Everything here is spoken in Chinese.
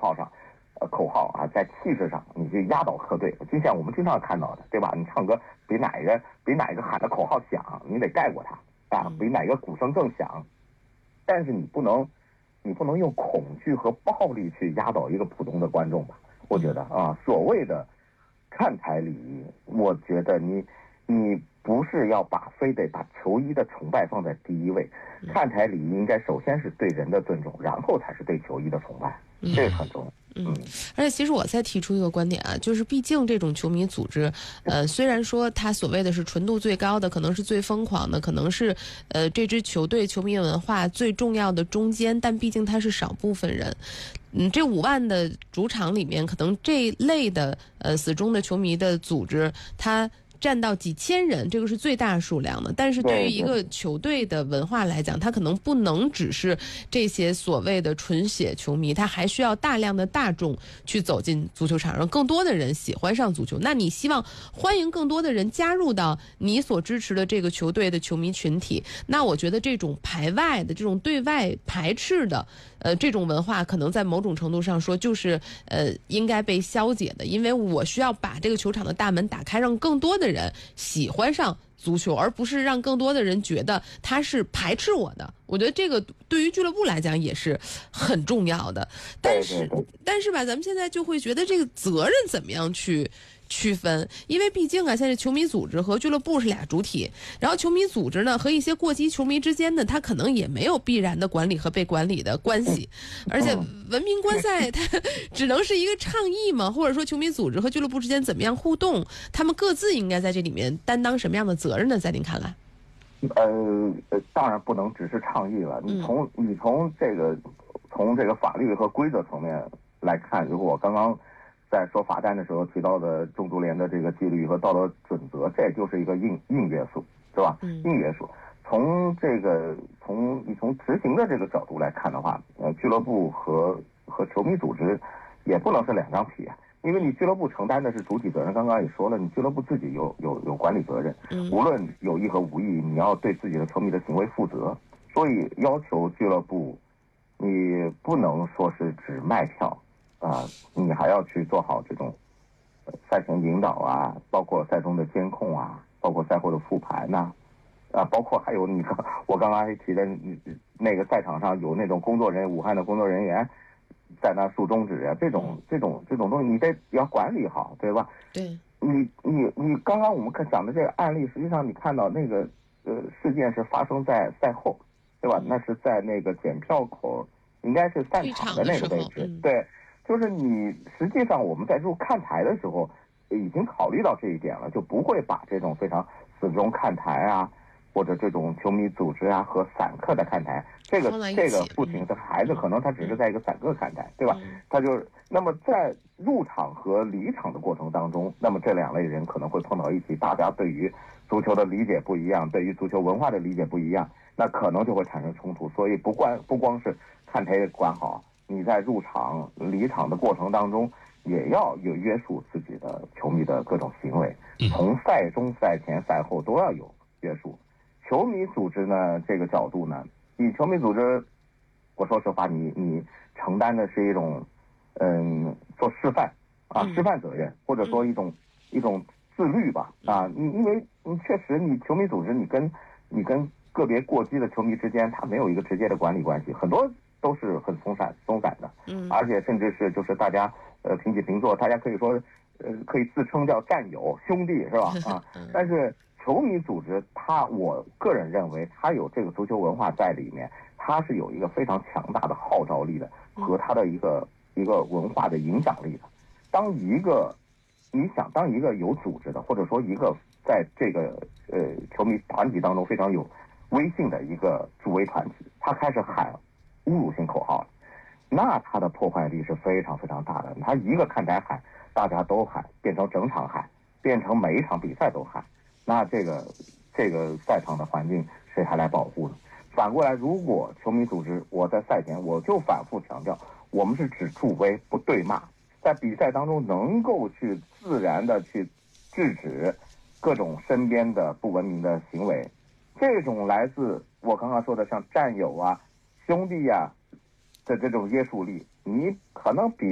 口号啊，在气势上你去压倒客队，就像我们经常看到的，对吧？你唱歌比哪个喊的口号响，你得盖过他啊，比哪个鼓声更响。但是你不能用恐惧和暴力去压倒一个普通的观众吧？我觉得啊，所谓的看台礼仪，我觉得你不是非得把球衣的崇拜放在第一位，看台礼仪应该首先是对人的尊重，然后才是对球衣的崇拜，这个很重要。 而且其实我再提出一个观点啊，就是毕竟这种球迷组织，虽然说它所谓的是纯度最高的，可能是最疯狂的，可能是这支球队球迷文化最重要的中坚，但毕竟它是少部分人。这5万的主场里面，可能这类的死忠的球迷的组织，它占到几千人，这个是最大数量的。但是对于一个球队的文化来讲，它可能不能只是这些所谓的纯血球迷，它还需要大量的大众去走进足球场，让更多的人喜欢上足球。那你希望欢迎更多的人加入到你所支持的这个球队的球迷群体，那我觉得这种排外的、这种对外排斥的这种文化，可能在某种程度上说就是应该被消解的，因为我需要把这个球场的大门打开，让更多的人喜欢上足球，而不是让更多的人觉得他是排斥我的。我觉得这个对于俱乐部来讲也是很重要的。但是吧，咱们现在就会觉得这个责任怎么样去区分，因为毕竟啊，现在球迷组织和俱乐部是俩主体，然后球迷组织呢和一些过激球迷之间呢，它可能也没有必然的管理和被管理的关系，而且文明观赛它只能是一个倡议嘛，或者说球迷组织和俱乐部之间怎么样互动，他们各自应该在这里面担当什么样的责任呢？在您看来？ 当然不能只是倡议了，你从这个法律和规则层面来看，如果我刚刚在说罚单的时候提到的中足联的这个纪律和道德准则，这就是一个硬约束，是吧？硬约束。从执行的这个角度来看的话，俱乐部和球迷组织也不能是两张皮，因为你俱乐部承担的是主体责任，刚刚也说了，你俱乐部自己有管理责任，无论有意和无意，你要对自己的球迷的行为负责。所以要求俱乐部，你不能说是只卖票。你还要去做好这种赛前引导啊，包括赛中的监控啊，包括赛后的复盘呐，包括还有我刚刚还提的，那个赛场上有那种武汉的工作人员在那竖中指啊，这种东西你得要管理好，对吧？ 对。 你刚刚我们讲的这个案例，实际上你看到那个事件是发生在赛后，对吧？那是在那个检票口，应该是散场的那个位置，对。就是实际上我们在入看台的时候已经考虑到这一点了，就不会把这种非常死忠看台啊，或者这种球迷组织啊和散客的看台，这个父亲的孩子可能他只是在一个散客看台，对吧？他就是那么在入场和离场的过程当中，那么这两类人可能会碰到一起，大家对于足球的理解不一样，对于足球文化的理解不一样，那可能就会产生冲突。所以不光是看台管好，你在入场离场的过程当中也要有约束自己的球迷的各种行为，从赛中赛前赛后都要有约束。球迷组织呢，这个角度呢，你球迷组织，我说实话，你承担的是一种做示范示范责任，或者说一种自律吧因为你确实你球迷组织你跟个别过激的球迷之间，他没有一个直接的管理关系，很多都是很松散的，而且甚至是就是大家平起平坐，大家可以说可以自称叫战友兄弟，是吧？但是球迷组织我个人认为它有这个足球文化在里面，它是有一个非常强大的号召力的和它的一个文化的影响力的。当一个有组织的，或者说一个在这个球迷团体当中非常有威信的一个助威团体，他开始喊侮辱性口号，那它的破坏力是非常非常大的。他一个看台喊，大家都喊，变成整场喊，变成每一场比赛都喊，那这个赛场的环境谁还来保护呢？反过来，如果球迷组织，我在赛前我就反复强调，我们是只助威不对骂，在比赛当中能够去自然的去制止各种身边的不文明的行为，这种来自我刚刚说的像战友啊兄弟呀的这种约束力，你可能比